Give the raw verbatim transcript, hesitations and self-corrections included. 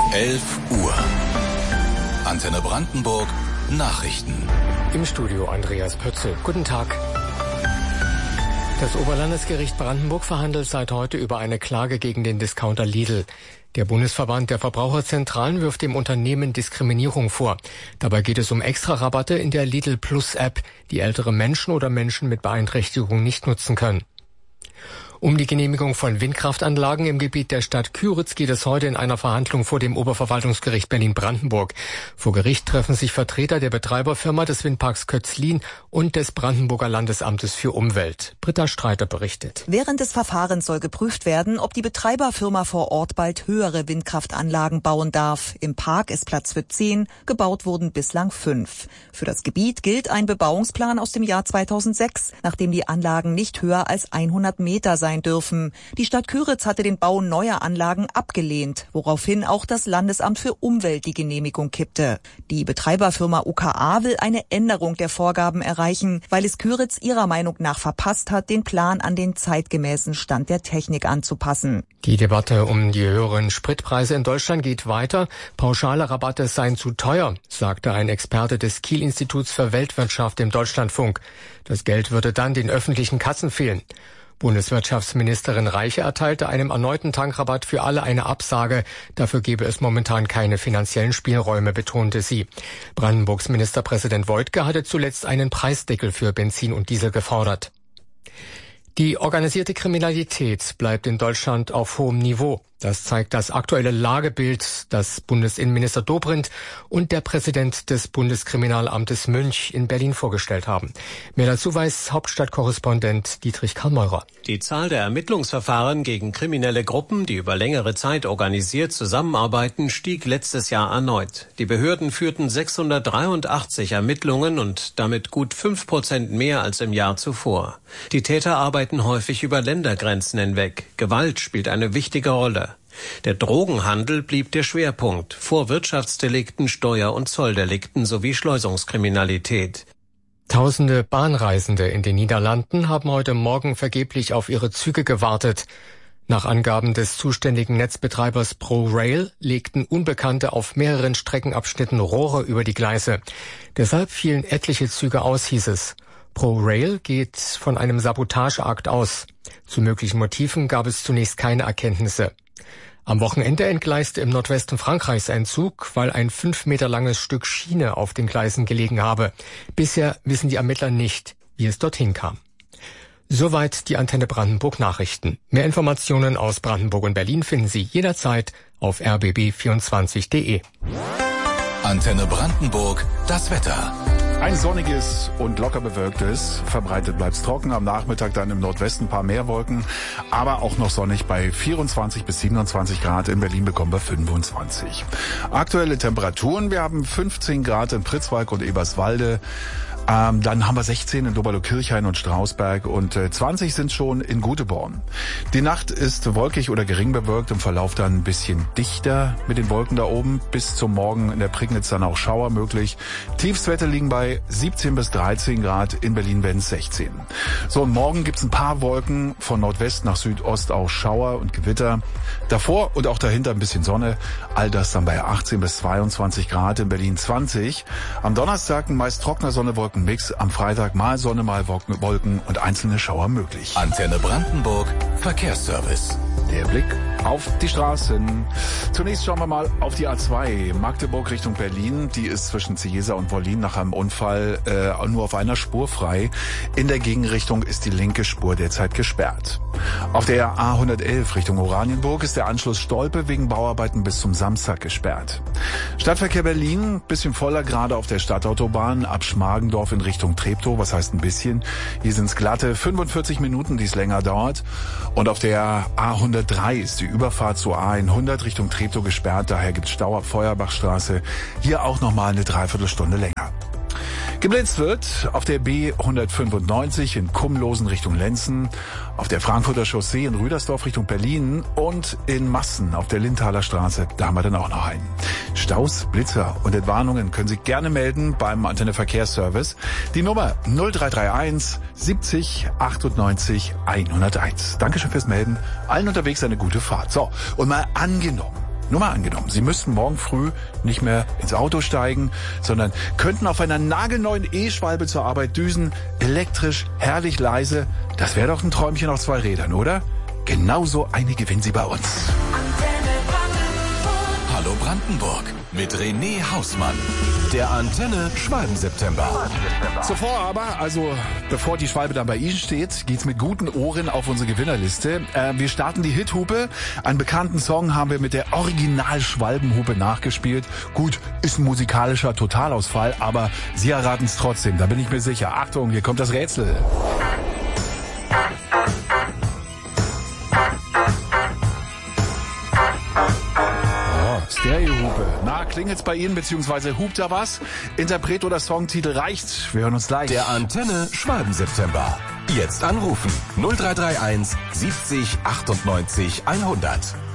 elf Uhr. Antenne Brandenburg Nachrichten. Im Studio Andreas Pötzl. Guten Tag. Das Oberlandesgericht Brandenburg verhandelt seit heute über eine Klage gegen den Discounter Lidl. Der Bundesverband der Verbraucherzentralen wirft dem Unternehmen Diskriminierung vor. Dabei geht es um Extrarabatte in der Lidl Plus App, die ältere Menschen oder Menschen mit Beeinträchtigung nicht nutzen können. Um die Genehmigung von Windkraftanlagen im Gebiet der Stadt Kyritz geht es heute in einer Verhandlung vor dem Oberverwaltungsgericht Berlin-Brandenburg. Vor Gericht treffen sich Vertreter der Betreiberfirma des Windparks Kötzlin und des Brandenburger Landesamtes für Umwelt. Britta Streiter berichtet. Während des Verfahrens soll geprüft werden, ob die Betreiberfirma vor Ort bald höhere Windkraftanlagen bauen darf. Im Park ist Platz für zehn, gebaut wurden bislang fünf. Für das Gebiet gilt ein Bebauungsplan aus dem Jahr zweitausendsechs, nachdem die Anlagen nicht höher als hundert Meter sein dürfen. Die Stadt Kyritz hatte den Bau neuer Anlagen abgelehnt, woraufhin auch das Landesamt für Umwelt die Genehmigung kippte. Die Betreiberfirma U K A will eine Änderung der Vorgaben erreichen, weil es Kyritz ihrer Meinung nach verpasst hat, den Plan an den zeitgemäßen Stand der Technik anzupassen. Die Debatte um die höheren Spritpreise in Deutschland geht weiter. Pauschale Rabatte seien zu teuer, sagte ein Experte des Kiel-Instituts für Weltwirtschaft im Deutschlandfunk. Das Geld würde dann den öffentlichen Kassen fehlen. Bundeswirtschaftsministerin Reiche erteilte einem erneuten Tankrabatt für alle eine Absage. Dafür gebe es momentan keine finanziellen Spielräume, betonte sie. Brandenburgs Ministerpräsident Woidke hatte zuletzt einen Preisdeckel für Benzin und Diesel gefordert. Die organisierte Kriminalität bleibt in Deutschland auf hohem Niveau. Das zeigt das aktuelle Lagebild, das Bundesinnenminister Dobrindt und der Präsident des Bundeskriminalamtes Münch in Berlin vorgestellt haben. Mehr dazu weiß Hauptstadtkorrespondent Dietrich Karlmeurer. Die Zahl der Ermittlungsverfahren gegen kriminelle Gruppen, die über längere Zeit organisiert zusammenarbeiten, stieg letztes Jahr erneut. Die Behörden führten sechshundertdreiundachtzig Ermittlungen und damit gut fünf Prozent mehr als im Jahr zuvor. Die Täter arbeiten häufig über Ländergrenzen hinweg. Gewalt spielt eine wichtige Rolle. Der Drogenhandel blieb der Schwerpunkt, vor Wirtschaftsdelikten, Steuer- und Zolldelikten sowie Schleusungskriminalität. Tausende Bahnreisende in den Niederlanden haben heute Morgen vergeblich auf ihre Züge gewartet. Nach Angaben des zuständigen Netzbetreibers ProRail legten Unbekannte auf mehreren Streckenabschnitten Rohre über die Gleise. Deshalb fielen etliche Züge aus, hieß es. ProRail geht von einem Sabotageakt aus. Zu möglichen Motiven gab es zunächst keine Erkenntnisse. Am Wochenende entgleiste im Nordwesten Frankreichs ein Zug, weil ein fünf Meter langes Stück Schiene auf den Gleisen gelegen habe. Bisher wissen die Ermittler nicht, wie es dorthin kam. Soweit die Antenne Brandenburg Nachrichten. Mehr Informationen aus Brandenburg und Berlin finden Sie jederzeit auf r b b vierundzwanzig punkt de. Antenne Brandenburg, das Wetter. Ein sonniges und locker bewölktes, verbreitet bleibt's trocken, am Nachmittag dann im Nordwesten ein paar mehr Wolken, aber auch noch sonnig bei vierundzwanzig bis siebenundzwanzig Grad, in Berlin bekommen wir fünfundzwanzig. Aktuelle Temperaturen, wir haben fünfzehn Grad in Pritzwalk und Eberswalde, ähm, dann haben wir sechzehn in Doberlo-Kirchhain und Strausberg und äh, zwanzig sind schon in Guteborn. Die Nacht ist wolkig oder gering bewölkt, im Verlauf dann ein bisschen dichter mit den Wolken da oben, bis zum Morgen in der Prignitz dann auch Schauer möglich. Tiefstwerte liegen bei siebzehn bis dreizehn Grad, in Berlin werden es sechzehn. So, und morgen gibt's ein paar Wolken, von Nordwest nach Südost auch Schauer und Gewitter. Davor und auch dahinter ein bisschen Sonne, all das dann bei achtzehn bis zweiundzwanzig Grad, in Berlin zwanzig. Am Donnerstag ein meist trockener Sonne-Wolken-Mix, am Freitag mal Sonne, mal Wolken und einzelne Schauer möglich. Antenne Brandenburg, Verkehrsservice. Der Blick auf die Straßen. Zunächst schauen wir mal auf die A zwei, Magdeburg Richtung Berlin. Die ist zwischen Ciesa und Wollin nach einem Unfall äh, nur auf einer Spur frei. In der Gegenrichtung ist die linke Spur derzeit gesperrt. Auf der A hundertelf Richtung Oranienburg ist der Anschluss Stolpe wegen Bauarbeiten bis zum Samstag gesperrt. Stadtverkehr Berlin, bisschen voller gerade auf der Stadtautobahn ab Schmargendorf in Richtung Treptow. Was heißt ein bisschen? Hier sind's glatte fünfundvierzig Minuten, die es länger dauert. Und auf der A hundertdrei ist die Überfahrt zur A hundert Richtung Treptow gesperrt. Daher gibt's Stau ab Feuerbachstraße. Hier auch nochmal eine Dreiviertelstunde länger. Geblitzt wird auf der B hundertfünfundneunzig in Kumlosen Richtung Lenzen, auf der Frankfurter Chaussee in Rüdersdorf Richtung Berlin und in Massen auf der Lindthaler Straße. Da haben wir dann auch noch einen. Staus, Blitzer und Entwarnungen können Sie gerne melden beim Antenne Verkehrsservice. Die Nummer null drei drei eins siebzig achtundneunzig hunderteins. Dankeschön fürs Melden. Allen unterwegs eine gute Fahrt. So, und mal angenommen, Nur mal angenommen, Sie müssten morgen früh nicht mehr ins Auto steigen, sondern könnten auf einer nagelneuen E-Schwalbe zur Arbeit düsen, elektrisch, herrlich leise. Das wäre doch ein Träumchen auf zwei Rädern, oder? Genauso eine gewinnen Sie bei uns. Hallo Brandenburg mit René Hausmann. Der Antenne Schwalben-September. Zuvor aber, also bevor die Schwalbe dann bei Ihnen steht, geht's mit guten Ohren auf unsere Gewinnerliste. Äh, wir starten die Hithupe. Einen bekannten Song haben wir mit der Original-Schwalbenhupe nachgespielt. Gut, ist ein musikalischer Totalausfall, aber Sie erraten es trotzdem, da bin ich mir sicher. Achtung, hier kommt das Rätsel. Stereohupe. Na, klingelt's bei Ihnen, beziehungsweise hupt da was? Interpret oder Songtitel reicht. Wir hören uns gleich. Der Antenne Schwalben-September. Jetzt anrufen. null drei drei eins siebzig achtundneunzig hundert.